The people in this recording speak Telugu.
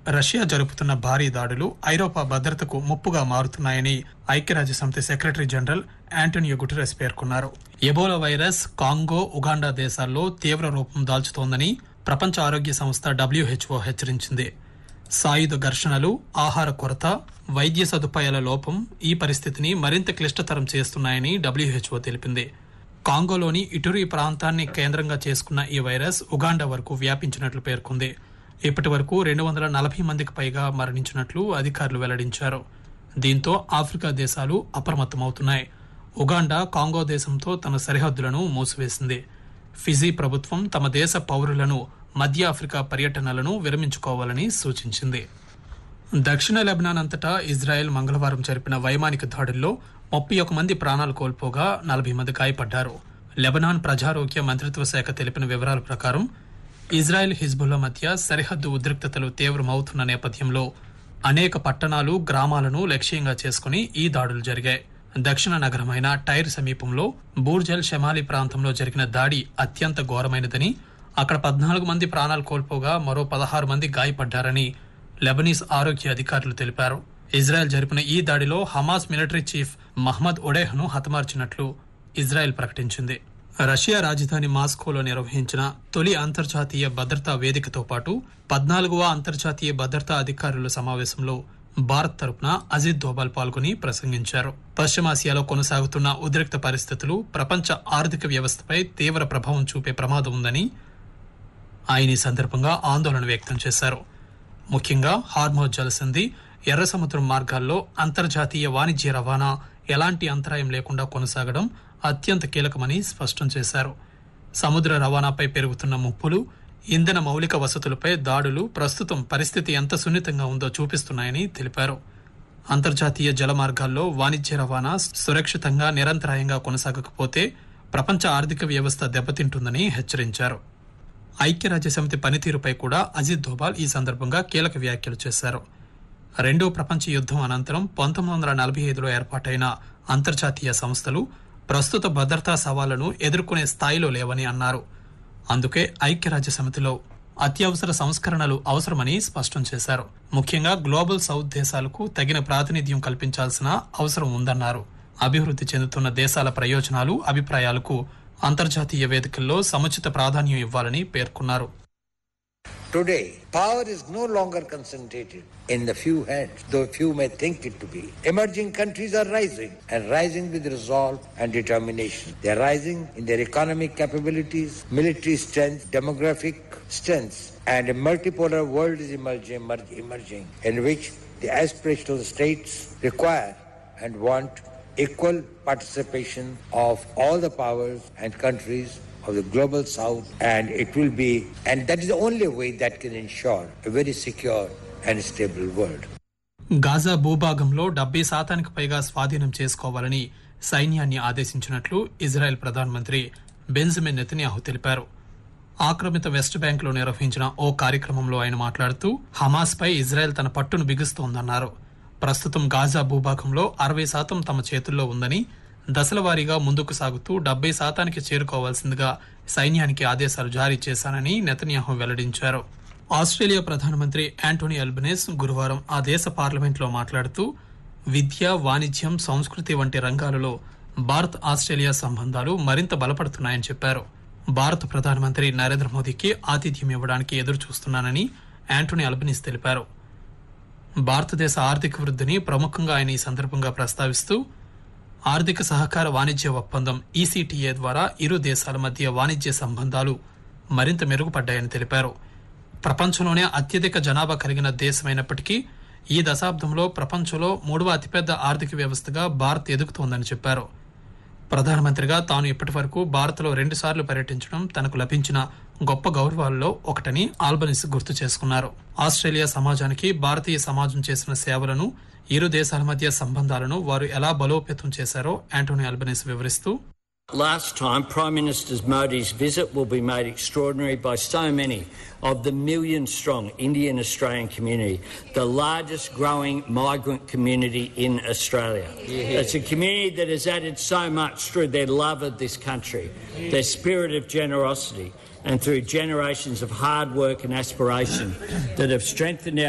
రష్యా జరుపుతున్న భారీ దాడులు ఐరోపా భద్రతకు ముప్పుగా మారుతున్నాయని ఐక్యరాజ్యసమితి సెక్రటరీ జనరల్ యాంటోనియో గుటెరస్ పేర్కొన్నారు. ఎబోలా వైరస్ కాంగో, ఉగాండా దేశాల్లో తీవ్ర రూపం దాల్చుతోందని ప్రపంచ ఆరోగ్య సంస్థ WHO హెచ్చరించింది. సాయుధ ఘర్షణలు, ఆహార కొరత, వైద్య సదుపాయాల లోపం ఈ పరిస్థితిని మరింత క్లిష్టతరం చేస్తున్నాయని WHO తెలిపింది. కాంగోలోని ఇటురీ ప్రాంతాన్ని కేంద్రంగా చేసుకున్న ఈ వైరస్ ఉగాండా వరకు వ్యాపించినట్లు పేర్కొంది. ఇప్పటి వరకు 240 మందికి పైగా మరణించినట్లు అధికారులు వెల్లడించారు. దీంతో ఆఫ్రికా దేశాలు అప్రమత్తమవుతున్నాయి. ఉగాండా కాంగో దేశంతో తన సరిహద్దులను మూసివేసింది. ఫిజీ ప్రభుత్వం తమ దేశ పౌరులను మధ్య ఆఫ్రికా పర్యటనలను విరమించుకోవాలని సూచించింది. దక్షిణ లెబనాన్ అంతటా ఇజ్రాయెల్ మంగళవారం జరిపిన వైమానిక దాడుల్లో 31 మంది ప్రాణాలు కోల్పోగా 40 మంది గాయపడ్డారు. లెబనాన్ ప్రజారోగ్య మంత్రిత్వ శాఖ తెలిపిన వివరాల ప్రకారం ఇజ్రాయెల్, హిజ్బుల్లా మధ్య సరిహద్దు ఉద్రిక్తతలు తీవ్రమవుతున్న నేపథ్యంలో అనేక పట్టణాలు, గ్రామాలను లక్ష్యంగా చేసుకుని ఈ దాడులు జరిగాయి. దక్షిణ నగరమైన టైర్ సమీపంలో బూర్జల్ షమాలి ప్రాంతంలో జరిగిన దాడి అత్యంత ఘోరమైనదని, అక్కడ 14 మంది ప్రాణాలు కోల్పోగా మరో 16 మంది గాయపడ్డారని లెబనీస్ ఆరోగ్య అధికారులు తెలిపారు. ఇజ్రాయెల్ జరిపిన ఈ దాడిలో Hamas military chief Mohammad ఒడేహ్ను హతమార్చినట్లు Israel ప్రకటించింది. రష్యా రాజధాని మాస్కోలో నిర్వహించిన తొలి అంతర్జాతీయ భద్రతా వేదికతో పాటు 14వ అంతర్జాతీయ భద్రతా అధికారుల సమావేశంలో భారత్ తరపున అజిత్ దోబాల్ పాల్గొని ప్రసంగించారు. పశ్చిమాసియాలో కొనసాగుతున్న ఉద్రిక్త పరిస్థితులు ప్రపంచ ఆర్థిక వ్యవస్థపై తీవ్ర ప్రభావం చూపే ప్రమాదం ఉందని ఆయన ఈ సందర్భంగా ఆందోళన వ్యక్తం చేశారు. ముఖ్యంగా హార్మోజ్ జలసంధి, ఎర్ర సముద్రం మార్గాల్లో అంతర్జాతీయ వాణిజ్య రవాణా ఎలాంటి అంతరాయం లేకుండా కొనసాగడం అత్యంత కీలకమని స్పష్టం చేశారు. సముద్ర రవాణాపై పెరుగుతున్న ముప్పులు, ఇంధన మౌలిక వసతులపై దాడులు ప్రస్తుతం పరిస్థితి ఎంత సున్నితంగా ఉందో చూపిస్తున్నాయని తెలిపారు. అంతర్జాతీయ జల మార్గాల్లో వాణిజ్య రవాణా సురక్షితంగా, నిరంతరాయంగా కొనసాగకపోతే ప్రపంచ ఆర్థిక వ్యవస్థ దెబ్బతింటుందని హెచ్చరించారు. ఐక్యరాజ్యసమితి పనితీరుపై కూడా అజిత్ దోబాల్ ఈ సందర్భంగా కీలక వ్యాఖ్యలు చేశారు. రెండో ప్రపంచ యుద్దం అనంతరం 1945లో ఏర్పాటైన అంతర్జాతీయ సంస్థలు ప్రస్తుత భద్రతా సవాళ్లను ఎదుర్కొనే స్థాయిలో లేవని అన్నారు. అందుకే ఐక్యరాజ్యసమితిలో అత్యవసర సంస్కరణలు అవసరమని స్పష్టం చేశారు. ముఖ్యంగా గ్లోబల్ సౌత్ దేశాలకు తగిన ప్రాతినిధ్యం కల్పించాల్సిన అవసరం ఉందన్నారు. అభివృద్ధి చెందుతున్న దేశాల ప్రయోజనాలు, అభిప్రాయాలకు అంతర్జాతీయ వేదికల్లో సముచిత ప్రాధాన్యం ఇవ్వాలని పేర్కొన్నారు. Today, power is no longer concentrated in the few hands, though few may think it to be. Emerging countries are rising, and rising with resolve and determination. They are rising in their economic capabilities, military strength, demographic strength, and a multipolar world is emerging, in which the aspirations of the states require and want equal participation of all the powers and countries of the global south, and that is the only way that can ensure a very secure and stable world. Gaza భూభాగంలో 70% పైగా స్వాధీనం చేసుకోవాలని సైన్యాన్ని ఆదేశించినట్లు ఇజ్రాయెల్ ప్రధానమంత్రి బెంజమిన్ నెతన్యాహు తెలిపారు. ఆక్రమిత వెస్ట్ బ్యాంక్ లో నిర్వహించిన ఓ కార్యక్రమంలో ఆయన మాట్లాడుతూ హమాస్ పై ఇజ్రాయెల్ తన పట్టును బిగుస్తోందన్నారు. ప్రస్తుతం గాజా భూభాగంలో 60% తమ చేతుల్లో ఉందని, దశలవారీగా ముందుకు సాగుతూ 70% చేరుకోవాల్సిందిగా సైన్యానికి ఆదేశాలు జారీ చేశానని నెతన్యాహు వెల్లడించారు. ఆస్ట్రేలియా ప్రధానమంత్రి యాంటోనీ అల్బనీస్ గురువారం ఆ దేశ పార్లమెంట్లో మాట్లాడుతూ విద్య, వాణిజ్యం, సంస్కృతి వంటి రంగాలలో భారత్ ఆస్ట్రేలియా సంబంధాలు మరింత బలపడుతున్నాయని చెప్పారు. భారత ప్రధానమంత్రి నరేంద్ర మోదీకి ఆతిథ్యం ఇవ్వడానికి ఎదురు చూస్తున్నానని యాంటోనీ అల్బనీస్ తెలిపారు. భారతదేశ ఆర్థిక వృద్ధిని ప్రముఖంగా ఆయన ఈ సందర్భంగా ప్రస్తావిస్తూ ఆర్థిక సహకార వాణిజ్య ఒప్పందం ECTA ద్వారా ఇరు దేశాల మధ్య వాణిజ్య సంబంధాలు మరింత మెరుగుపడ్డాయని తెలిపారు. ప్రపంచంలోనే అత్యధిక జనాభా కలిగిన దేశమైనప్పటికీ ఈ దశాబ్దంలో ప్రపంచంలో 3వ అతిపెద్ద ఆర్థిక వ్యవస్థగా భారత్ ఎదుగుతోందని చెప్పారు. ప్రధానమంత్రిగా తాను ఇప్పటి వరకు భారత్లో 2 సార్లు పర్యటించడం తనకు లభించిన గొప్ప గౌరవాల్లో ఒకటని ఆల్బనీస్ గుర్తు చేసుకున్నారు. ఆస్ట్రేలియా సమాజానికి భారతీయ సమాజం చేసిన సేవలను, ఇరు దేశాల మధ్య సంబంధాలను వారు ఎలా బలోపేతం చేశారో యాంటోనీ అల్బనీస్ వివరిస్తూ, Last time, Prime Minister Modi's visit will be made extraordinary by so many of the million-strong Indian-Australian community, the largest growing migrant community in Australia. It's a community that has added so much through their love of this country, their spirit of generosity, and through generations of hard work and aspiration that have strengthened our